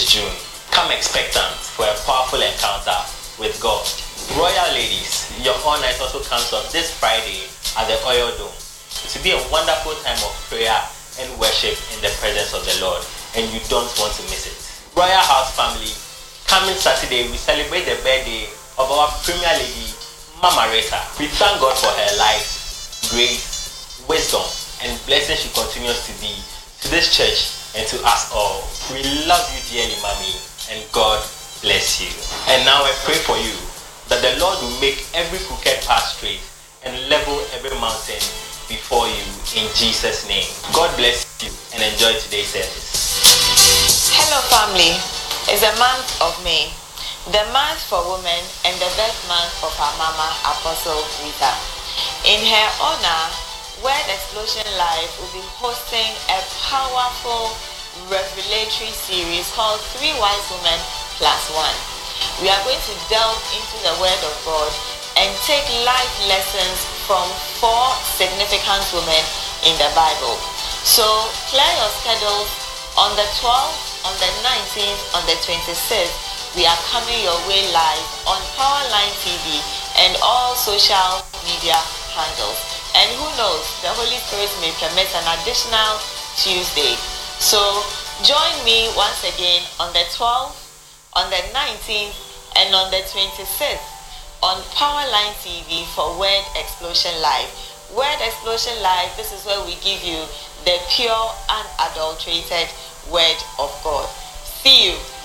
this June, come expectant for a powerful encounter with God. Royal ladies, your all night also comes on this Friday at the Oil Dome. To be a wonderful time of prayer and worship in the presence of the Lord, and you don't want to miss it. Royal House family, coming Saturday, we celebrate the birthday of our Premier Lady, Mama Rita. We thank God for her life, grace, wisdom, and blessing she continues to be to this church and to us all. We love you dearly, Mommy, and God bless you. And now I pray for you that the Lord will make every crooked path straight and level every mountain before you in Jesus' name. God bless you and enjoy today's service. Hello family, it's the month of May, the month for women and the best month of our Mama Apostle Rita. In her honor, Word Explosion Live will be hosting a powerful revelatory series called 3 Wise Women Plus One. We are going to delve into the Word of God and take life lessons from 4 significant women in the Bible. So clear your schedules. On the 12th, on the 19th, on the 26th, we are coming your way live on Powerline TV and all social media handles. And who knows, the Holy Spirit may permit an additional Tuesday. So join me once again on the 12th, on the 19th, and on the 26th on Powerline TV for Word Explosion Live. Word Explosion Live, this is where we give you the pure, unadulterated Word of God. See you